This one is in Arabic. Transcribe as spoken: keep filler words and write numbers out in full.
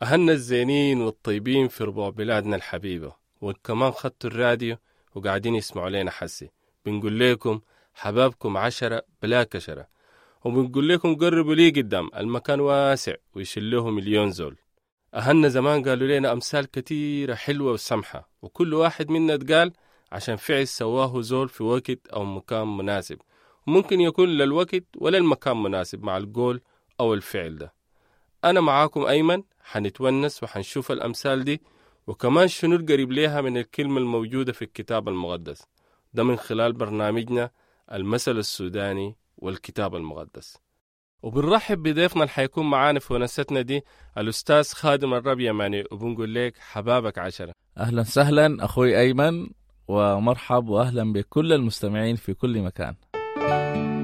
أهلنا الزينين والطيبين في ربوع بلادنا الحبيبة، وكمان خدتوا الراديو وقاعدين يسمعوا لنا حسي. بنقول لكم حبابكم عشرة بلا كشرة، وبنقول لكم قربوا لي قدام، المكان واسع ويشلوه مليون زول. أهلنا زمان قالوا لنا أمثال كتيرة حلوة وسمحة، وكل واحد منا تقال عشان فعل سواه زول في وقت أو مكان مناسب، وممكن يكون للوقت ولا المكان مناسب مع القول أو الفعل ده. أنا معاكم أيمن، حنتونس وحنشوف الأمثال دي وكمان شنو القريب ليها من الكلمة الموجودة في الكتاب المقدس ده من خلال برنامجنا المثل السوداني والكتاب المقدس. وبنرحب بضيفنا اللي حيكون معانا في ونستنا دي الأستاذ خادم الرب يماني، وبنقول لك حبابك عشرة. أهلا وسهلا أخوي أيمن، ومرحب وأهلا بكل المستمعين في كل مكان.